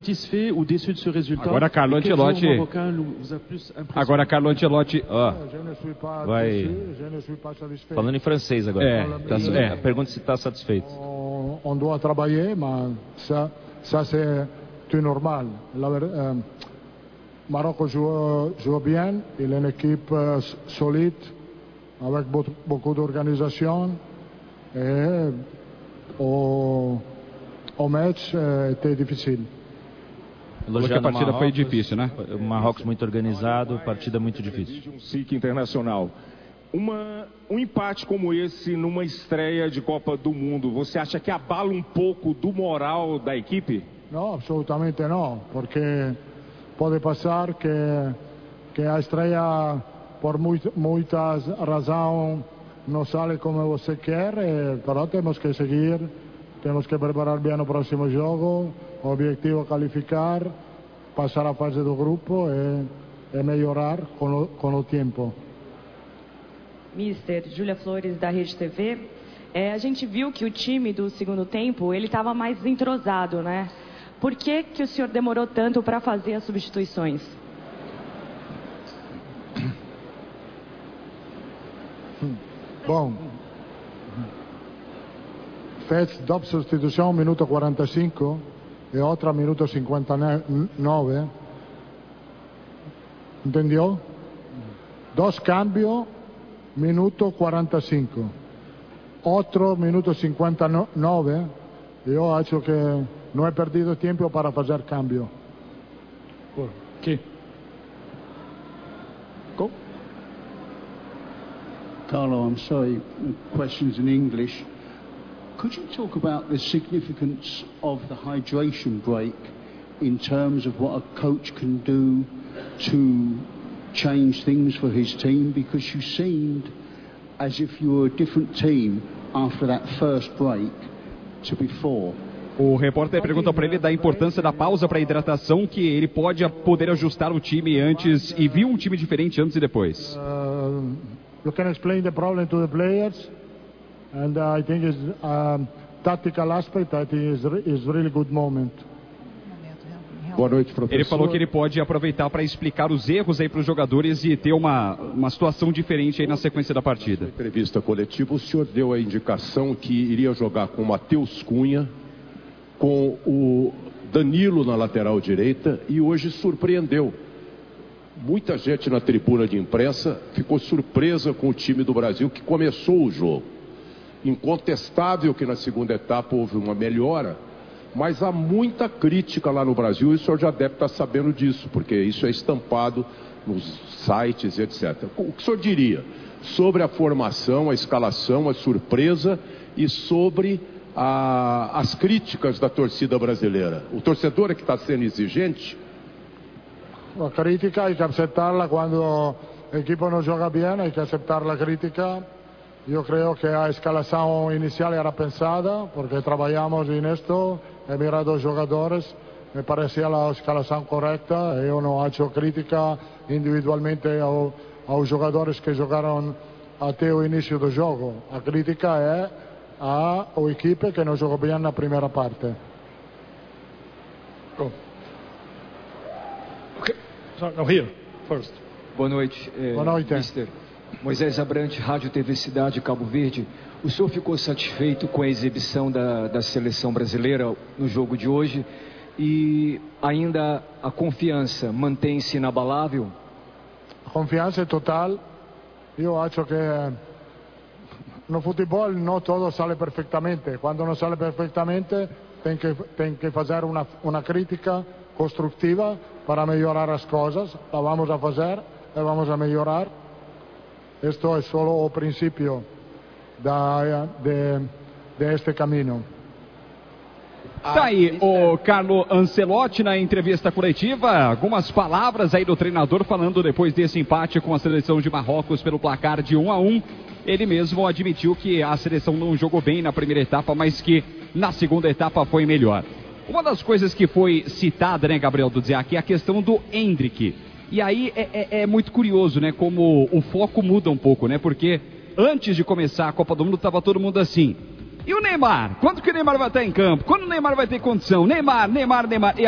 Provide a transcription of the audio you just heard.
Satisfait ou déçu de ce résultat? Agora Carlo Ancelotti. Agora Carlo Ancelotti, vai falando em francês agora. Pergunta se está satisfeito. On doit travailler, mais ça c'est tout normal. Maroc joue bien, il est une équipe solide, avec beaucoup d'organisation. Et au match était difficile. Porque a partida foi difícil, né? O Marrocos muito organizado, partida muito difícil. SIC Internacional. Um empate como esse numa estreia de Copa do Mundo, você acha que abala um pouco do moral da equipe? Não, absolutamente não, porque pode passar que a estreia por muitas razões não sale como você quer, mas temos que seguir, temos que preparar bem o próximo jogo. O objetivo é qualificar, passar a fase do grupo e melhorar com o tempo. Mister, Júlia Flores, da Rede TV. A gente viu que o time do segundo tempo, ele estava mais entrosado, né? Por que o senhor demorou tanto para fazer as substituições? Bom, fez 2 substituições, minuto 45 e outra minuto 59. Entendeu? 2 cambios, minuto 45. Outro minuto 59. Eu acho que não é perdido tempo para fazer cambio. Que? Go. Carlo, I'm sorry, questions in English. Could you talk about the significance of the hydration break in terms of what a coach can do to change things for his team? Because you seemed as if you were a different team after that first break to before. O repórter pergunta para ele da importância da pausa para hidratação, que ele pode poder ajustar o time antes e viu um time diferente antes e depois. You can explain the problem to the players, and I think it's tactical aspect. I think is really good moment. Boa noite, professor. Ele falou que ele pode aproveitar para explicar os erros aí para os jogadores e ter uma situação diferente aí na sequência da partida. Na entrevista coletiva, o senhor deu a indicação que iria jogar com o Matheus Cunha, com o Danilo na lateral direita, e hoje surpreendeu. Muita gente na tribuna de imprensa ficou surpresa com o time do Brasil que começou o jogo. Incontestável que na segunda etapa houve uma melhora, mas há muita crítica lá no Brasil e o senhor já deve estar sabendo disso, porque isso é estampado nos sites e etc. O que o senhor diria sobre a formação, a escalação, a surpresa e sobre as críticas da torcida brasileira? O torcedor é que está sendo exigente? A crítica hay que aceptarla quando o equipo não joga bem, hay que aceptar a crítica. Eu creio que a escalação inicial era pensada, porque trabalhamos nisto, he mirado os jogadores, me parecia a escalação correta. Eu não acho crítica individualmente aos jogadores que jogaram até o início do jogo. A crítica é a equipe que não jogou bem na primeira parte. Here, first. Boa noite, Boa noite. Mister. Moisés Abrante, Rádio TV Cidade, Cabo Verde. O senhor ficou satisfeito com a exibição da seleção brasileira no jogo de hoje? E ainda a confiança mantém-se inabalável? A confiança é total. Eu acho que no futebol não tudo sai perfeitamente. Quando não sai perfeitamente, tem que fazer uma crítica construtiva para melhorar as coisas. La vamos a fazer e vamos a melhorar. Isto é só o princípio deste caminho. Tá aí o Carlo Ancelotti na entrevista coletiva, algumas palavras aí do treinador falando depois desse empate com a seleção de Marrocos pelo placar de 1-1. Ele mesmo admitiu que a seleção não jogou bem na primeira etapa, mas que na segunda etapa foi melhor. Uma das coisas que foi citada, né, Gabriel Dudziak, é a questão do Endrick. E aí é muito curioso, né, como o foco muda um pouco, né, porque antes de começar a Copa do Mundo estava todo mundo assim, e o Neymar? Quando que o Neymar vai estar em campo? Quando o Neymar vai ter condição? Neymar. E